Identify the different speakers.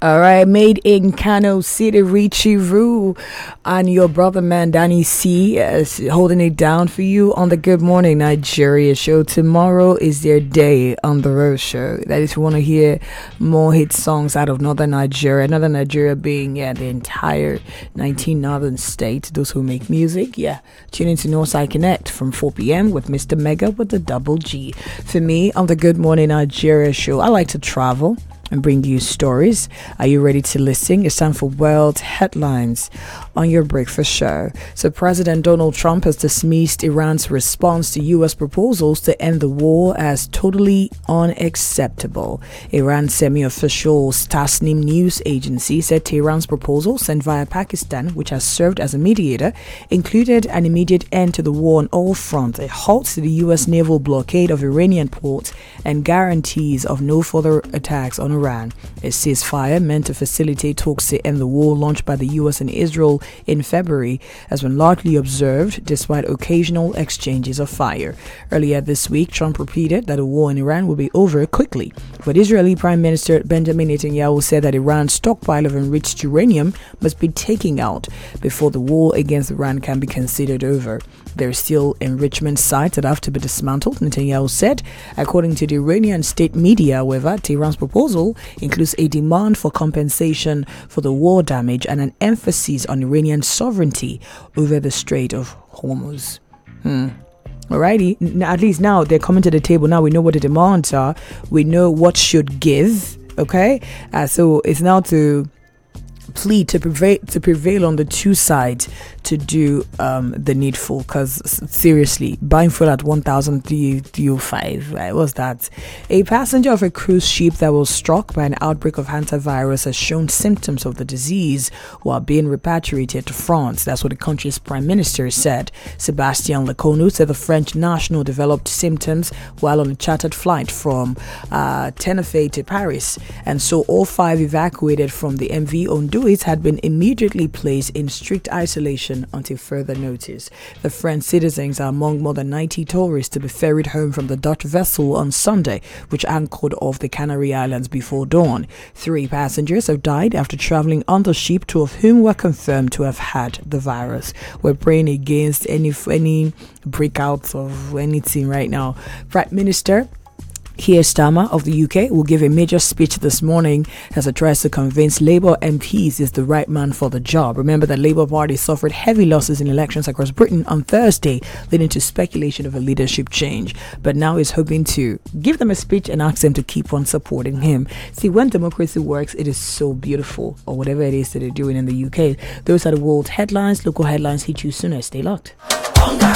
Speaker 1: All right, made in Kano City, Richie Roo, and your brother man Danny C is holding it down for you on the Good Morning Nigeria show. Tomorrow is their day on the road show. That is, if you want to hear more hit songs out of Northern Nigeria being the entire 19 northern states, those who make music. Tune into Northside Connect from 4 p.m. with Mr. Mega with the double G. For me, on the Good Morning Nigeria show, I like to travel and bring you stories. Are you ready to listen? It's time for World Headlines on your breakfast show. So President Donald Trump has dismissed Iran's response to U.S. proposals to end the war as totally unacceptable. Iran's semi-official Tasnim news agency said Tehran's proposal sent via Pakistan, which has served as a mediator, included an immediate end to the war on all fronts, a halt to the U.S. naval blockade of Iranian ports, and guarantees of no further attacks on Iran. A ceasefire meant to facilitate talks to end the war launched by the U.S. and Israel in February has been largely observed despite occasional exchanges of fire. Earlier this week, Trump repeated that the war in Iran will be over quickly, but Israeli Prime Minister Benjamin Netanyahu said that Iran's stockpile of enriched uranium must be taken out before the war against Iran can be considered over. There are still enrichment sites that have to be dismantled, Netanyahu said. According to the Iranian state media, however, Tehran's proposal includes a demand for compensation for the war damage and an emphasis on Iranian sovereignty over the Strait of Hormuz. Alrighty, at least now they're coming to the table. Now we know what the demands are. We know what should give. Okay, so it's now to plead to prevail on the two sides to do the needful, because seriously, buying fuel at 1,305, right? What's that? A passenger of a cruise ship that was struck by an outbreak of hantavirus has shown symptoms of the disease while being repatriated to France. That's what the country's prime minister said. Sebastien Lecornu said the French national developed symptoms while on a chartered flight from Tenerife to Paris, and so all 5 evacuated from the MV Onduit had been immediately placed in strict isolation until further notice. The French citizens are among more than 90 tourists to be ferried home from the Dutch vessel on Sunday, which anchored off the Canary Islands before dawn. 3 passengers have died after traveling on the ship, 2 of whom were confirmed to have had the virus. We're praying against any breakouts of anything right now. Prime Minister Keir Starmer of the UK will give a major speech this morning as it tries to convince Labour MPs is the right man for the job. Remember that Labour Party suffered heavy losses in elections across Britain on Thursday, leading to speculation of a leadership change. But now he's hoping to give them a speech and ask them to keep on supporting him. See, when democracy works, it is so beautiful, or whatever it is that they're doing in the UK. Those are the world headlines. Local headlines hit you sooner. Stay locked.